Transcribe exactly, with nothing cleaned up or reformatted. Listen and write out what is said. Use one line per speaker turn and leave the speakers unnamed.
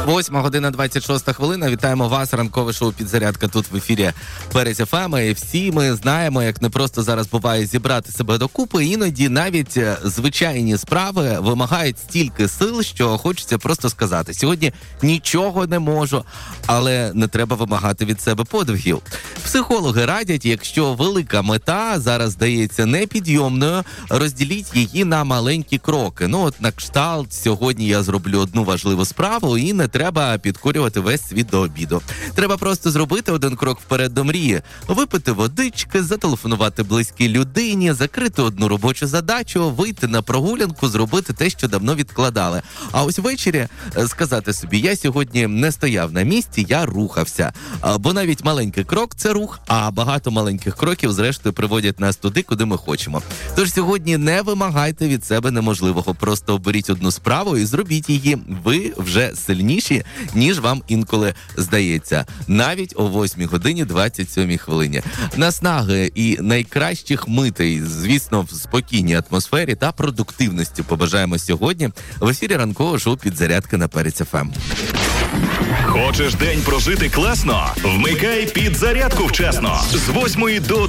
Восьма година двадцять шоста хвилина. Вітаємо вас. Ранкове шоу «Підзарядка» тут в ефірі Перець еф ем. І всі ми знаємо, як не просто зараз буває зібрати себе докупи. Іноді навіть звичайні справи вимагають стільки сил, що хочеться просто сказати: сьогодні нічого не можу, але не треба вимагати від себе подвигів. Психологи радять, якщо велика мета зараз здається непідйомною, розділіть її на маленькі кроки. Ну от на кшталт: сьогодні я зроблю одну важливу справу, і не треба підкорювати весь світ до обіду. Треба просто зробити один крок вперед до мрії, випити водички, зателефонувати близькій людині, закрити одну робочу задачу, вийти на прогулянку, зробити те, що давно відкладали. А ось ввечері сказати собі: я сьогодні не стояв на місці, я рухався. Бо навіть маленький крок – це рух, а багато маленьких кроків зрештою приводять нас туди, куди ми хочемо. Тож сьогодні не вимагайте від себе неможливого, просто оберіть одну справу і зробіть її. Ви вже сильніші, ніж вам інколи здається. Навіть о восьмій годині двадцять сьомій хвилині. Наснаги і найкращих митей, звісно, в спокійній атмосфері та продуктивності побажаємо сьогодні в ефірі ранкового шоу «Підзарядка» на Перець еф ем.
Хочеш день прожити класно? Вмикай «Підзарядку» вчасно з восьмої до